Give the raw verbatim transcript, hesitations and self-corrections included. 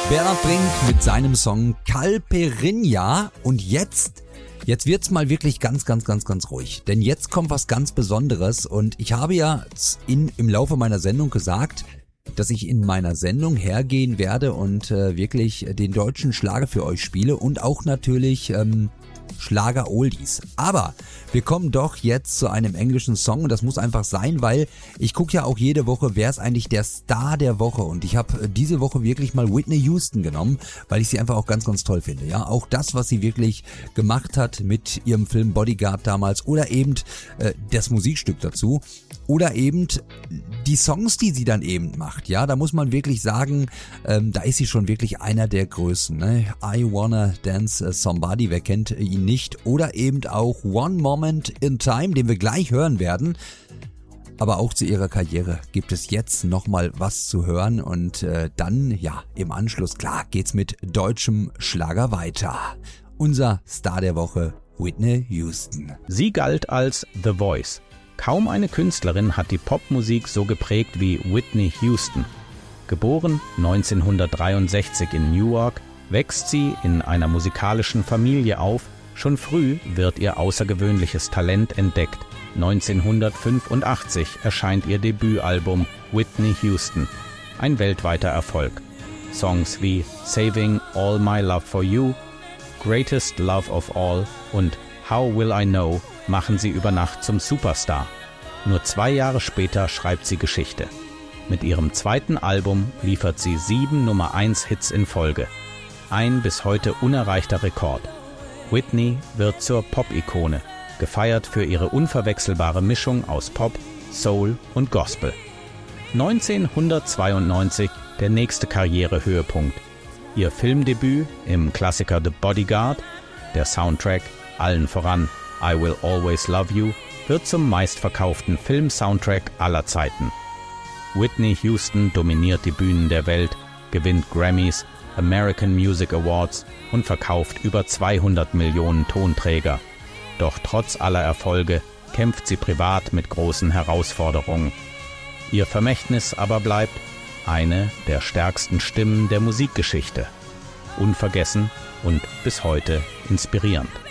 Bernhard Brink mit seinem Song Caipirinha. Und jetzt, jetzt wird's mal wirklich ganz, ganz, ganz, ganz ruhig. Denn jetzt kommt was ganz Besonderes. Und ich habe ja in, im Laufe meiner Sendung gesagt, dass ich in meiner Sendung hergehen werde und äh, wirklich den deutschen Schlager für euch spiele und auch natürlich ähm, Schlager-Oldies. Aber wir kommen doch jetzt zu einem englischen Song und das muss einfach sein, weil ich gucke ja auch jede Woche, wer ist eigentlich der Star der Woche, und ich habe diese Woche wirklich mal Whitney Houston genommen, weil ich sie einfach auch ganz, ganz toll finde. Ja, auch das, was sie wirklich gemacht hat mit ihrem Film Bodyguard damals oder eben äh, das Musikstück dazu oder eben die Songs, die sie dann eben macht. Ja, da muss man wirklich sagen, ähm, da ist sie schon wirklich einer der Größten. Ne? I Wanna Dance Somebody, wer kennt ihn nicht? Oder eben auch One Moment in Time, den wir gleich hören werden. Aber auch zu ihrer Karriere gibt es jetzt nochmal was zu hören und äh, dann, ja, im Anschluss, klar, geht's mit deutschem Schlager weiter. Unser Star der Woche, Whitney Houston. Sie galt als The Voice. Kaum eine Künstlerin hat die Popmusik so geprägt wie Whitney Houston. Geboren neunzehnhundertdreiundsechzig in Newark, wächst sie in einer musikalischen Familie auf. Schon früh wird ihr außergewöhnliches Talent entdeckt. neunzehnhundertfünfundachtzig erscheint ihr Debütalbum Whitney Houston, ein weltweiter Erfolg. Songs wie Saving All My Love for You, Greatest Love of All und How Will I Know machen sie über Nacht zum Superstar. Nur zwei Jahre später schreibt sie Geschichte. Mit ihrem zweiten Album liefert sie sieben Nummer eins Hits in Folge. Ein bis heute unerreichter Rekord. Whitney wird zur Pop-Ikone, gefeiert für ihre unverwechselbare Mischung aus Pop, Soul und Gospel. neunzehnhundertzweiundneunzig der nächste Karrierehöhepunkt. Ihr Filmdebüt im Klassiker The Bodyguard, der Soundtrack, allen voran I Will Always Love You, wird zum meistverkauften Film-Soundtrack aller Zeiten. Whitney Houston dominiert die Bühnen der Welt, gewinnt Grammys, American Music Awards und verkauft über zweihundert Millionen Tonträger. Doch trotz aller Erfolge kämpft sie privat mit großen Herausforderungen. Ihr Vermächtnis aber bleibt eine der stärksten Stimmen der Musikgeschichte. Unvergessen und bis heute inspirierend.